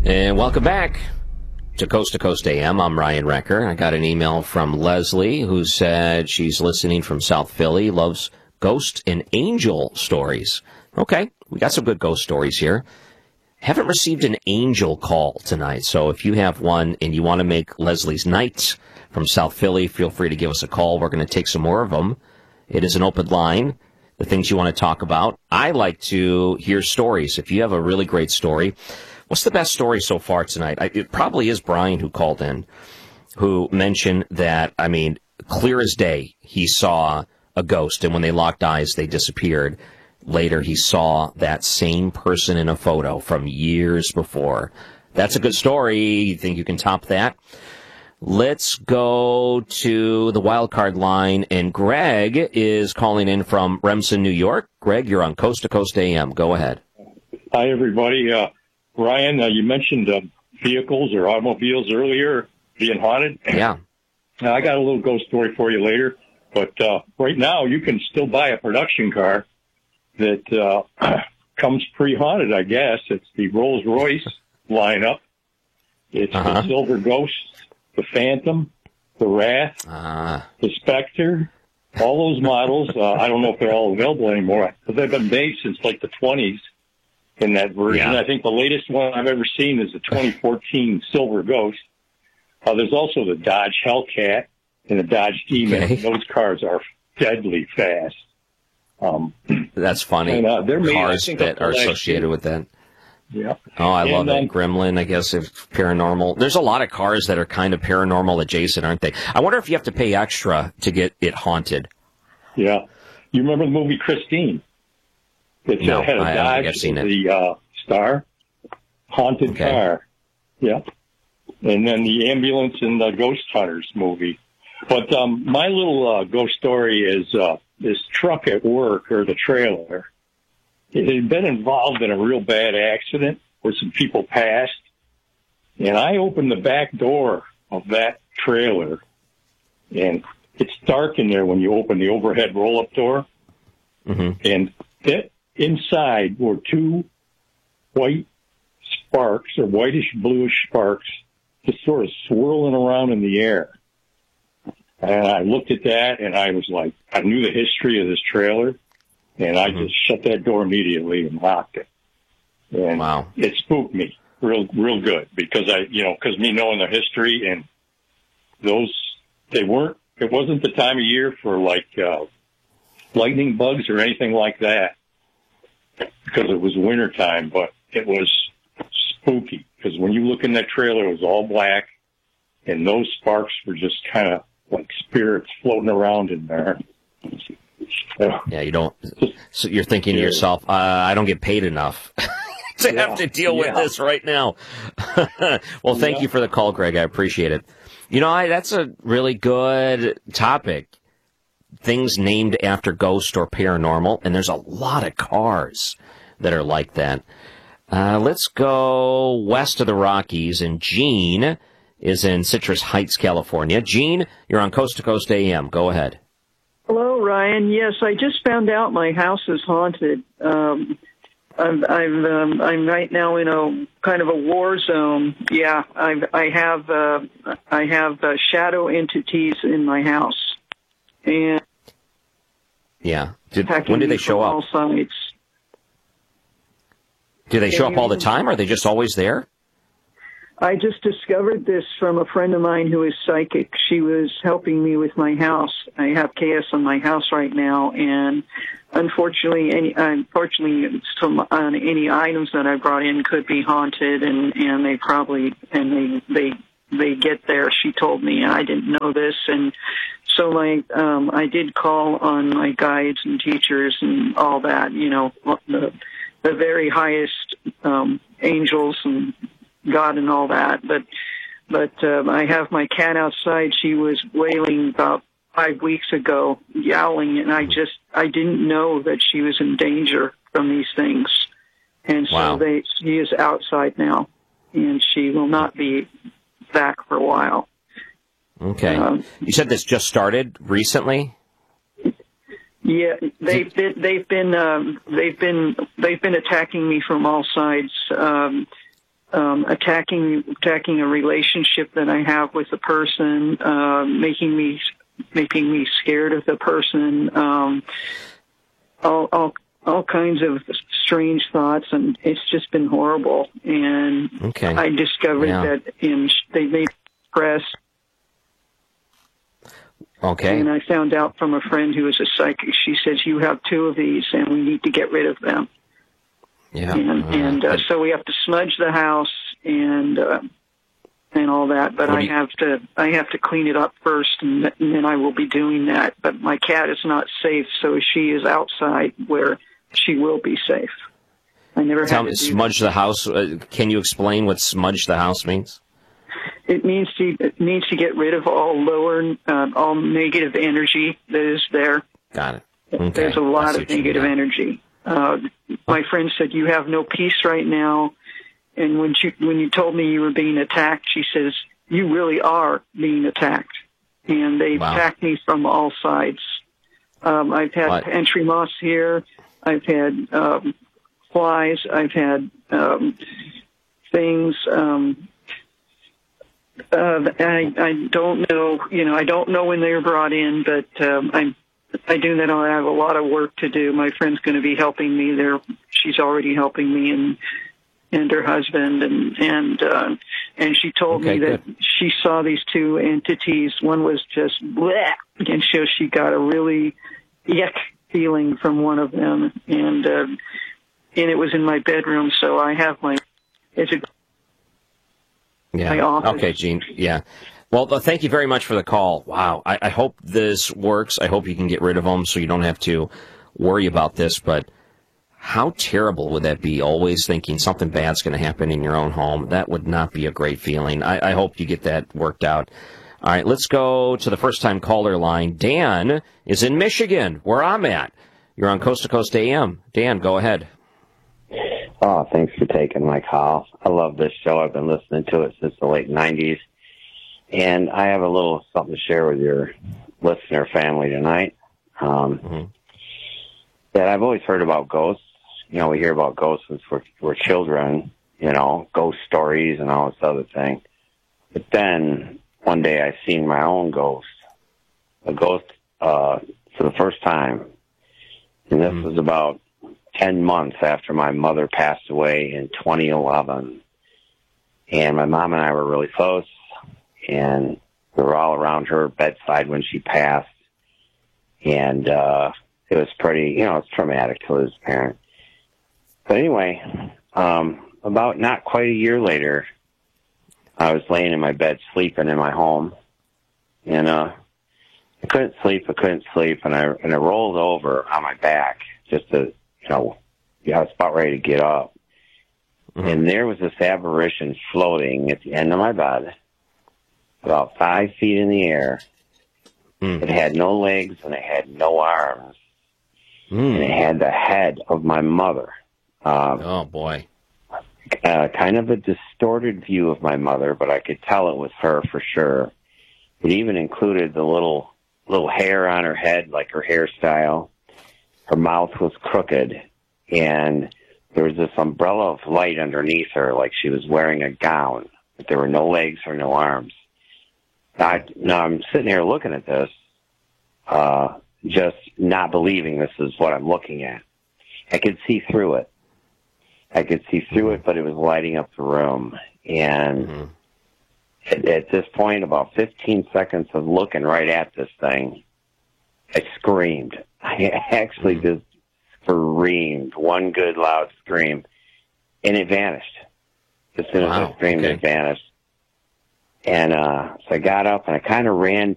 And welcome back to Coast AM. I'm Ryan Recker. I got an email from Leslie who said she's listening from South Philly, loves ghost and angel stories. Okay, we got some good ghost stories here. Haven't received an angel call tonight, so if you have one and you want to make Leslie's night from South Philly, feel free to give us a call. We're going to take some more of them. It is an open line, the things you want to talk about. I like to hear stories. If you have a really great story, what's the best story so far tonight? It probably is Brian who called in, who mentioned that, clear as day, he saw a ghost, and when they locked eyes, they disappeared. Later, he saw that same person in a photo from years before. That's a good story. You think you can top that? Let's go to the wild card line, and Greg is calling in from Remsen, New York. Greg, you're on Coast to Coast AM. Go ahead. Hi, everybody. Ryan, you mentioned vehicles or automobiles earlier being haunted. Yeah. Now, I got a little ghost story for you later, but right now you can still buy a production car that comes pre-haunted, I guess. It's the Rolls-Royce lineup. It's the Silver Ghost, the Phantom, the Wrath, the Spectre, all those models. I don't know if they're all available anymore, but they've been made since like the 20s in that version. Yeah. I think the latest one I've ever seen is the 2014 Silver Ghost. There's also the Dodge Hellcat and the Dodge Demon. Okay. Those cars are deadly fast. That's funny. And, they're made, cars that are associated with that. Yeah. Oh, I love it. Gremlin, I guess, if paranormal. There's a lot of cars that are kind of paranormal adjacent, aren't they? I wonder if you have to pay extra to get it haunted. Yeah. You remember the movie Christine? It no, had a I Dodge, think I've seen it. The star, haunted car. Yeah. And then the ambulance in the Ghost Hunters movie. But my little ghost story is this truck at work, or the trailer. It had been involved in a real bad accident where some people passed. And I opened the back door of that trailer, and it's dark in there when you open the overhead roll-up door. Mm-hmm. And inside were two white sparks, or whitish bluish sparks, just sort of swirling around in the air. And I looked at that, and I was like, I knew the history of this trailer, and I just shut that door immediately and locked it. And it spooked me real good, because because me knowing the history, and it wasn't the time of year for like lightning bugs or anything like that, because it was wintertime, but it was spooky, because when you look in that trailer, it was all black, and those sparks were just kind of like spirits floating around in there. Yeah, you don't. So you're thinking to yourself, I don't get paid enough to have to deal with this right now. Well, thank you for the call, Greg. I appreciate it. That's a really good topic. Things named after ghost or paranormal, and there's a lot of cars that are like that. Let's go west of the Rockies, and Gene is in Citrus Heights, California. Gene, you're on Coast to Coast AM. Go ahead. Hello, Ryan. Yes, I just found out my house is haunted. I'm right now in a kind of a war zone. Yeah, I have shadow entities in my house, and when do they show up? All sides. Do they show up all the time, or are they just always there? I just discovered this from a friend of mine who is psychic. She was helping me with my house. I have chaos in my house right now, and unfortunately, any items that I brought in could be haunted, and they probably they get there. She told me, and I didn't know this, and so I did call on my guides and teachers and all that. The very highest angels and God and all that, but I have my cat outside. She was wailing about 5 weeks ago, yowling, and I didn't know that she was in danger from these things, and so she is outside now, and she will not be back for a while. Okay, you said this just started recently. Yeah, they've been attacking me from all sides. attacking a relationship that I have with the person, making me scared of the person, all kinds of strange thoughts, and it's just been horrible. And I discovered that they made press. Okay. And I found out from a friend who is a psychic. She says, you have 2 of these, and we need to get rid of them. Yeah. So we have to smudge the house and all that. But I have to clean it up first, and then I will be doing that. But my cat is not safe, so she is outside where she will be safe. I never had to smudge the house. Can you explain what smudge the house means? It means to get rid of all negative energy that is there. Got it. Okay. There's a lot of negative energy. My friend said, you have no peace right now. And when you told me you were being attacked, she says, you really are being attacked. And they attacked me from all sides. I've had pantry moths here. I've had flies. I've had things. I don't know. I don't know when they were brought in, but I do know I have a lot of work to do. My friend's going to be helping me there. She's already helping me and her husband, and she told me that she saw these 2 entities. One was just bleh, and so she got a really yuck feeling from one of them, and it was in my bedroom. So I have my office. Okay, Gene. Yeah. Well, thank you very much for the call. Wow. I hope this works. I hope you can get rid of them so you don't have to worry about this. But how terrible would that be, always thinking something bad's going to happen in your own home? That would not be a great feeling. I hope you get that worked out. All right, let's go to the first-time caller line. Dan is in Michigan, where I'm at. You're on Coast to Coast AM. Dan, go ahead. Oh, thanks for taking my call. I love this show. I've been listening to it since the late 90s. And I have a little something to share with your listener family tonight. That I've always heard about ghosts. We hear about ghosts since we're children, ghost stories and all this other thing. But then one day I seen my own ghost. A ghost for the first time. And this was about 10 months after my mother passed away in 2011. And my mom and I were really close. And we were all around her bedside when she passed. And it was pretty, it's traumatic to lose a parent. But anyway, about not quite a year later, I was laying in my bed sleeping in my home. And I couldn't sleep, and I rolled over on my back just to, I was about ready to get up. And there was this apparition floating at the end of my bed, about 5 feet in the air. It had no legs and it had no arms. And it had the head of my mother. Oh, boy. Kind of a distorted view of my mother, but I could tell it was her for sure. It even included the little hair on her head, like her hairstyle. Her mouth was crooked, and there was this umbrella of light underneath her, like she was wearing a gown, but there were no legs or no arms. Now I'm sitting here looking at this, just not believing this is what I'm looking at. I could see through it. But it was lighting up the room. And at this point, about 15 seconds of looking right at this thing, I screamed. I actually just screamed, one good loud scream, and it vanished. As soon as I screamed, it vanished. And so I got up and I kind of ran